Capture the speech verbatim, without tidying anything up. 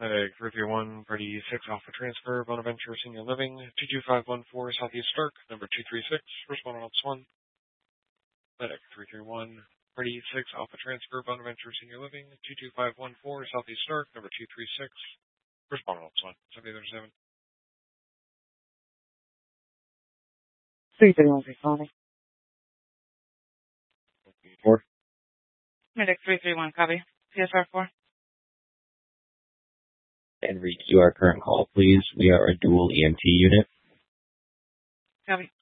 Medic three three one, Party six, Alpha Transfer, Bonaventure Senior Living, two two five one four, Southeast Stark, number two three six, respond on Ops one. Medic three three one, Party six, Alpha Transfer, Bonaventure Senior Living, two two five one four, Southeast Stark, number two three six, respond on Ops one. seven eight seven. three three one, responding. four. Medic three three one, copy. C S R four. And requeue our current call, please. We are a dual E M T unit. Copy.